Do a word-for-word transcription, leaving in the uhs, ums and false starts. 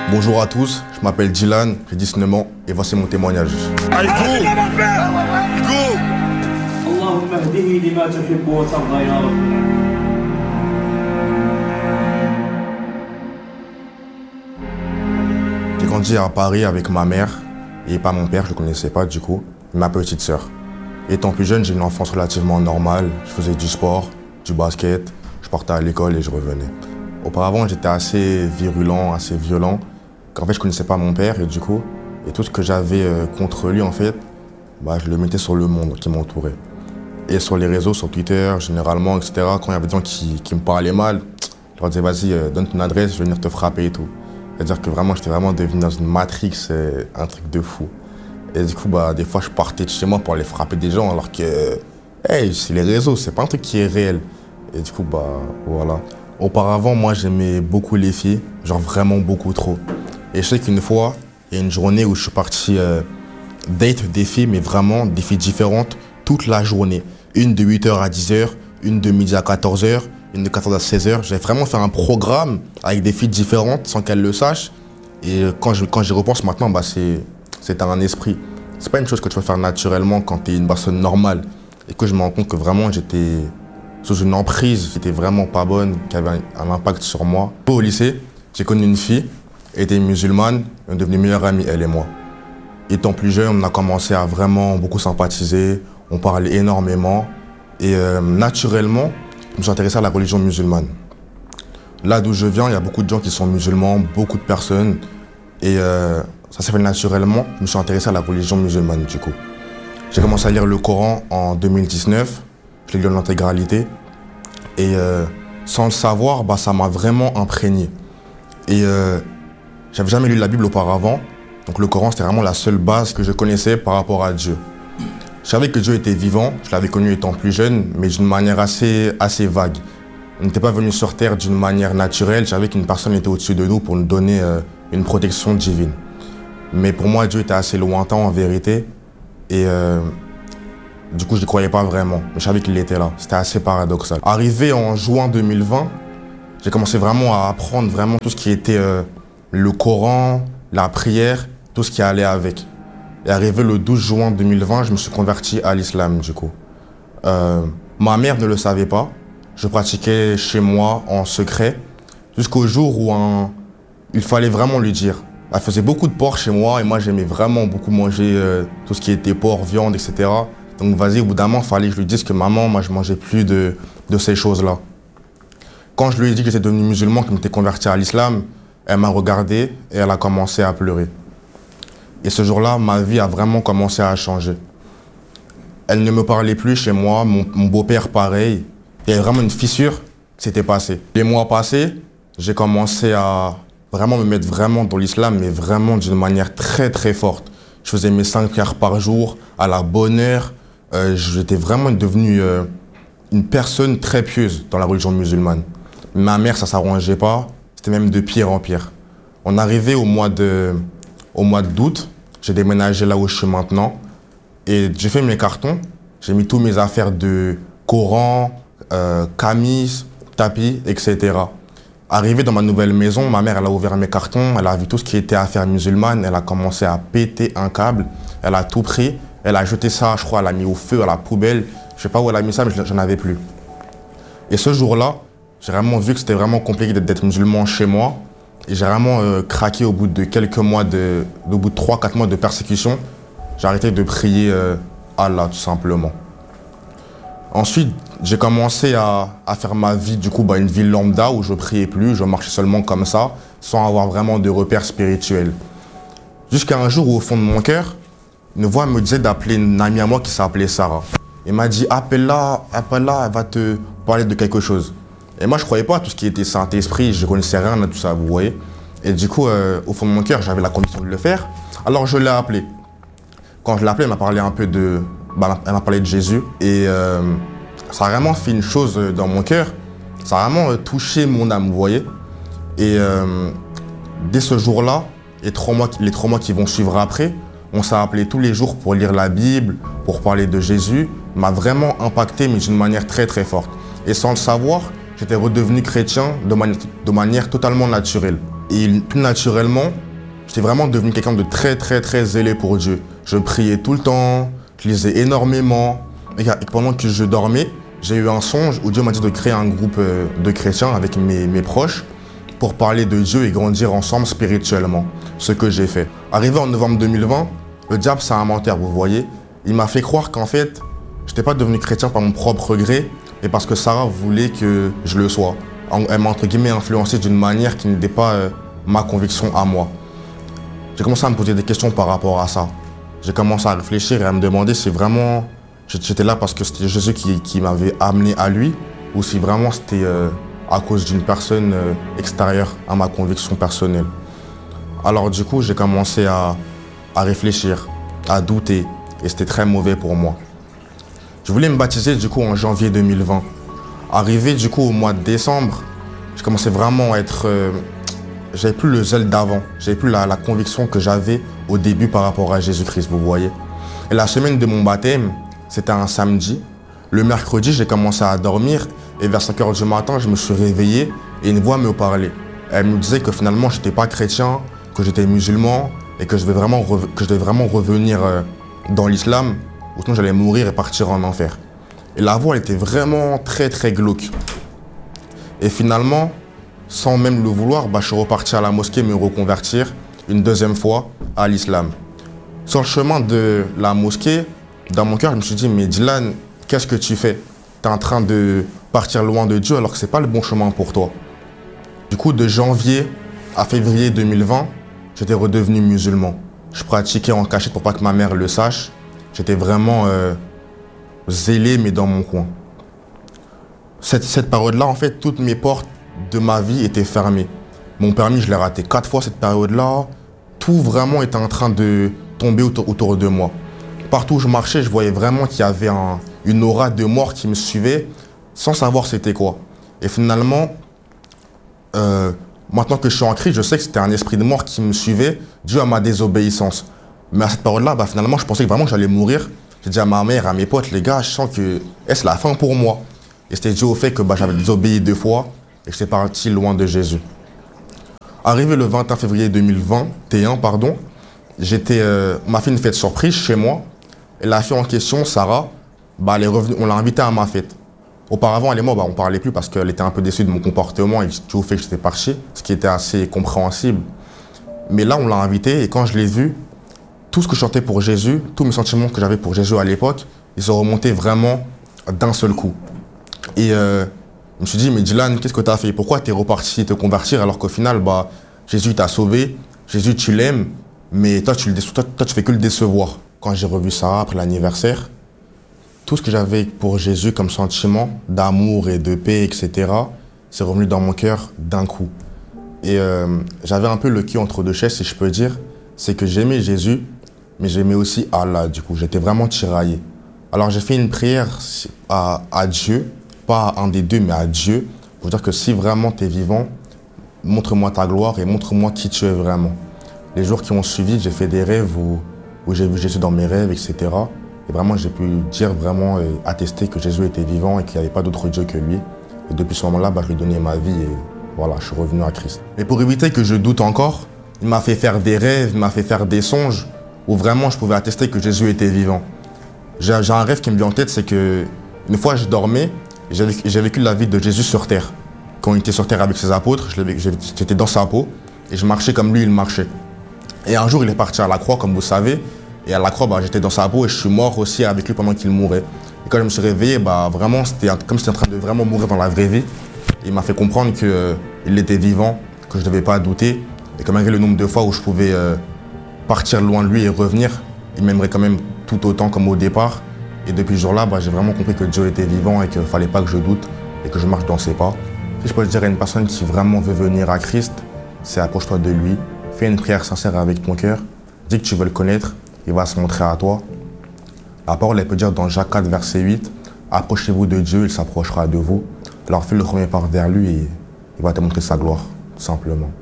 Bonjour à tous, je m'appelle Dylan, j'ai dix-neuf ans et voici mon témoignage. Allez, go! Go! اللهم اهده لما تحب وترضى يا رب. J'ai grandi à Paris avec ma mère et pas mon père, je ne le connaissais pas du coup, ma petite sœur. Étant plus jeune, j'ai une enfance relativement normale, je faisais du sport, du basket, je partais à l'école et je revenais. Auparavant, j'étais assez virulent, assez violent, qu'en fait je ne connaissais pas mon père et du coup, et tout ce que j'avais contre lui en fait, bah, je le mettais sur le monde qui m'entourait. Et sur les réseaux, sur Twitter, généralement, et cetera, quand il y avait des gens qui, qui me parlaient mal, je leur disais vas-y, euh, donne ton adresse, je vais venir te frapper et tout. C'est-à-dire que vraiment, j'étais vraiment devenu dans une matrix, euh, un truc de fou. Et du coup, bah, des fois, je partais de chez moi pour aller frapper des gens, alors que, hey, c'est les réseaux, c'est pas un truc qui est réel. Et du coup, bah, voilà. Auparavant, moi, j'aimais beaucoup les filles, genre vraiment beaucoup trop. Et je sais qu'une fois, il y a une journée où je suis parti euh, date des filles, mais vraiment des filles différentes, toute la journée. Une de huit heures à dix heures, une de midi à quatorze heures, une de quatorze à seize heures. J'ai vraiment fait un programme avec des filles différentes sans qu'elles le sachent. Et quand je, quand j'y repense maintenant, bah c'est, c'est un esprit. C'est pas une chose que tu vas faire naturellement quand tu es une personne normale. Et que je me rends compte que vraiment j'étais sous une emprise qui était vraiment pas bonne, qui avait un, un impact sur moi. Au lycée, j'ai connu une fille, elle était musulmane, on est devenus meilleures amies, elle et moi. Étant plus jeune, on a commencé à vraiment beaucoup sympathiser. On parlait énormément et euh, naturellement, je me suis intéressé à la religion musulmane. Là d'où je viens, il y a beaucoup de gens qui sont musulmans, beaucoup de personnes et euh, ça s'est fait naturellement. Je me suis intéressé à la religion musulmane du coup. J'ai commencé à lire le Coran en deux mille dix-neuf, je l'ai lu en intégralité et euh, sans le savoir, bah, ça m'a vraiment imprégné. Et euh, j'avais jamais lu la Bible auparavant, donc le Coran c'était vraiment la seule base que je connaissais par rapport à Dieu. Je savais que Dieu était vivant, je l'avais connu étant plus jeune, mais d'une manière assez, assez vague. On n'était pas venu sur Terre d'une manière naturelle, je savais qu'une personne était au-dessus de nous pour nous donner euh, une protection divine. Mais pour moi, Dieu était assez lointain en vérité, et euh, du coup, je n'y croyais pas vraiment, mais je savais qu'il était là. C'était assez paradoxal. Arrivé en juin deux mille vingt, j'ai commencé vraiment à apprendre vraiment tout ce qui était euh, le Coran, la prière, tout ce qui allait avec. Et arrivé le douze juin deux mille vingt, je me suis converti à l'islam du coup. Euh, ma mère ne le savait pas. Je pratiquais chez moi en secret jusqu'au jour où un... il fallait vraiment lui dire. Elle faisait beaucoup de porc chez moi et moi j'aimais vraiment beaucoup manger euh, tout ce qui était porc, viande, et cetera. Donc vas-y, au bout d'un moment, il fallait que je lui dise que maman, moi je mangeais plus de, de ces choses-là. Quand je lui ai dit que j'étais devenu musulman, que je m'étais converti à l'islam, elle m'a regardé et elle a commencé à pleurer. Et ce jour-là, ma vie a vraiment commencé à changer. Elle ne me parlait plus chez moi, mon, mon beau-père pareil. Il y avait vraiment une fissure qui s'était passée. Les mois passés, j'ai commencé à vraiment me mettre vraiment dans l'islam, mais vraiment d'une manière très très forte. Je faisais mes cinq prières par jour, à la bonne heure. Euh, j'étais vraiment devenu euh, une personne très pieuse dans la religion musulmane. Ma mère, ça ne s'arrangeait pas, c'était même de pire en pire. On arrivait au mois de... Au mois d'août, j'ai déménagé là où je suis maintenant et j'ai fait mes cartons. J'ai mis tous mes affaires de Coran, euh, camis, tapis, et cetera. Arrivé dans ma nouvelle maison, ma mère elle a ouvert mes cartons, elle a vu tout ce qui était affaires musulmanes, elle a commencé à péter un câble, elle a tout pris, elle a jeté ça, je crois, elle l'a mis au feu, à la poubelle. Je sais pas où elle a mis ça, mais j'en avais plus. Et ce jour-là, j'ai vraiment vu que c'était vraiment compliqué d'être musulman chez moi. Et j'ai vraiment euh, craqué au bout de quelques mois, de, au bout de trois quatre mois de persécution. J'ai arrêté de prier euh, Allah tout simplement. Ensuite, j'ai commencé à, à faire ma vie, du coup, bah, une vie lambda où je ne priais plus, je marchais seulement comme ça, sans avoir vraiment de repères spirituels. Jusqu'à un jour où, au fond de mon cœur, une voix me disait d'appeler une amie à moi qui s'appelait Sarah. Elle m'a dit, appelle-la, appelle-la, elle va te parler de quelque chose. Et moi, je ne croyais pas à tout ce qui était Saint-Esprit, je ne connaissais rien de tout ça, vous voyez. Et du coup, euh, au fond de mon cœur, j'avais la conviction de le faire. Alors, je l'ai appelée. Quand je l'ai appelée, elle m'a parlé un peu de... Bah, elle m'a parlé de Jésus. Et euh, ça a vraiment fait une chose dans mon cœur. Ça a vraiment touché mon âme, vous voyez. Et euh, dès ce jour-là, les trois mois, les trois mois qui vont suivre après, on s'est appelé tous les jours pour lire la Bible, pour parler de Jésus. M'a vraiment impacté, mais d'une manière très, très forte. Et sans le savoir, j'étais redevenu chrétien de, mani de manière totalement naturelle. Et plus naturellement, j'étais vraiment devenu quelqu'un de très très très zélé pour Dieu. Je priais tout le temps, je lisais énormément. Et pendant que je dormais, j'ai eu un songe où Dieu m'a dit de créer un groupe de chrétiens avec mes, mes proches pour parler de Dieu et grandir ensemble spirituellement, ce que j'ai fait. Arrivé en novembre deux mille vingt, le diable c'est un menteur, vous voyez. Il m'a fait croire qu'en fait, je n'étais pas devenu chrétien par mon propre gré, mais parce que Sarah voulait que je le sois. Elle m'a entre guillemets influencé d'une manière qui n'était pas euh, ma conviction à moi. J'ai commencé à me poser des questions par rapport à ça. J'ai commencé à réfléchir et à me demander si vraiment j'étais là parce que c'était Jésus qui, qui m'avait amené à lui ou si vraiment c'était euh, à cause d'une personne euh, extérieure à ma conviction personnelle. Alors du coup, j'ai commencé à, à réfléchir, à douter et c'était très mauvais pour moi. Je voulais me baptiser du coup en janvier deux mille vingt. Arrivé du coup au mois de décembre, je commençais vraiment à être... Euh, j'avais plus le zèle d'avant, j'avais plus la, la conviction que j'avais au début par rapport à Jésus-Christ, vous voyez. Et la semaine de mon baptême, c'était un samedi. Le mercredi, j'ai commencé à dormir et vers cinq heures du matin, je me suis réveillé et une voix me parlait. Elle me disait que finalement, je n'étais pas chrétien, que j'étais musulman et que je devais vraiment, que je devais vraiment revenir euh, dans l'islam, ou sinon j'allais mourir et partir en enfer. Et la voix, elle était vraiment très très glauque. Et finalement, sans même le vouloir, bah, je suis reparti à la mosquée me reconvertir une deuxième fois à l'islam. Sur le chemin de la mosquée, dans mon cœur, je me suis dit, mais Dylan, qu'est-ce que tu fais? Tu es en train de partir loin de Dieu alors que ce n'est pas le bon chemin pour toi. Du coup, de janvier à février deux mille vingt, j'étais redevenu musulman. Je pratiquais en cachette pour pas que ma mère le sache. J'étais vraiment euh, zélé, mais dans mon coin. Cette, cette période-là, en fait, toutes mes portes de ma vie étaient fermées. Mon permis, je l'ai raté quatre fois cette période-là. Tout vraiment était en train de tomber autour, autour de moi. Partout où je marchais, je voyais vraiment qu'il y avait un, une aura de mort qui me suivait sans savoir c'était quoi. Et finalement, euh, maintenant que je suis en Christ, je sais que c'était un esprit de mort qui me suivait dû à ma désobéissance. Mais à cette période-là, bah, finalement, je pensais vraiment que j'allais mourir. J'ai dit à ma mère, à mes potes, les gars, je sens que est-ce la fin pour moi? Et c'était dû au fait que bah, j'avais désobéi deux fois et que j'étais parti loin de Jésus. Arrivé le vingt et un février deux mille vingt et un, pardon, j'étais, euh, on m'a fait une fête surprise chez moi. Et la fille en question, Sarah, bah, elle est revenue, on l'a invitée à ma fête. Auparavant, elle et moi, bah, on ne parlait plus parce qu'elle était un peu déçue de mon comportement et dû au fait que j'étais parti, ce qui était assez compréhensible. Mais là, on l'a invitée et quand je l'ai vue, tout ce que je chantais pour Jésus, tous mes sentiments que j'avais pour Jésus à l'époque, ils sont remontés vraiment d'un seul coup. Et euh, je me suis dit, mais Dylan, qu'est-ce que tu as fait? Pourquoi tu es reparti te convertir alors qu'au final, bah, Jésus t'a sauvé, Jésus tu l'aimes, mais toi tu ne toi, toi, tu fais que le décevoir. Quand j'ai revu Sarah après l'anniversaire, tout ce que j'avais pour Jésus comme sentiment d'amour et de paix, et cetera, c'est revenu dans mon cœur d'un coup. Et euh, j'avais un peu le cul entre deux chaises, si je peux dire. C'est que j'aimais Jésus, mais j'aimais aussi Allah, du coup. J'étais vraiment tiraillé. Alors j'ai fait une prière à, à Dieu, pas à un des deux, mais à Dieu, pour dire que si vraiment tu es vivant, montre-moi ta gloire et montre-moi qui tu es vraiment. Les jours qui ont suivi, j'ai fait des rêves où, où j'ai vu Jésus dans mes rêves, et cetera. Et vraiment, j'ai pu dire, vraiment, et attester que Jésus était vivant et qu'il n'y avait pas d'autre Dieu que lui. Et depuis ce moment-là, bah, je lui ai donné ma vie et voilà, je suis revenu à Christ. Et pour éviter que je doute encore, il m'a fait faire des rêves, il m'a fait faire des songes où vraiment je pouvais attester que Jésus était vivant. J'ai un rêve qui me vient en tête, c'est que une fois je dormais, j'ai vécu, j'ai vécu la vie de Jésus sur terre. Quand il était sur terre avec ses apôtres, j'étais dans sa peau et je marchais comme lui, il marchait. Et un jour, il est parti à la croix, comme vous savez. Et à la croix, bah, j'étais dans sa peau et je suis mort aussi avec lui pendant qu'il mourait. Et quand je me suis réveillé, bah, vraiment, c'était comme si j'étais en train de vraiment mourir dans la vraie vie. Il m'a fait comprendre qu'il euh, était vivant, que je ne devais pas douter. Et que malgré le nombre de fois où je pouvais euh, partir loin de lui et revenir, il m'aimerait quand même tout autant comme au départ. Et depuis ce jour-là, bah, j'ai vraiment compris que Dieu était vivant et qu'il ne fallait pas que je doute et que je marche dans ses pas. Si je peux dire à une personne qui vraiment veut venir à Christ, c'est approche-toi de lui, fais une prière sincère avec ton cœur, dis que tu veux le connaître, il va se montrer à toi. La parole, elle peut dire dans Jacques quatre, verset huit, « Approchez-vous de Dieu, il s'approchera de vous. » Alors fais le premier pas vers lui et il va te montrer sa gloire, tout simplement.